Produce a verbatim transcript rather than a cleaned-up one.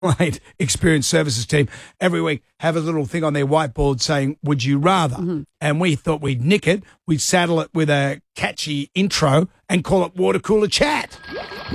Adelaide Experience Services team every week have a little thing on their whiteboard saying, would you rather? Mm-hmm. And we thought we'd nick it. We'd saddle it with a catchy intro and call it Water Cooler Chat.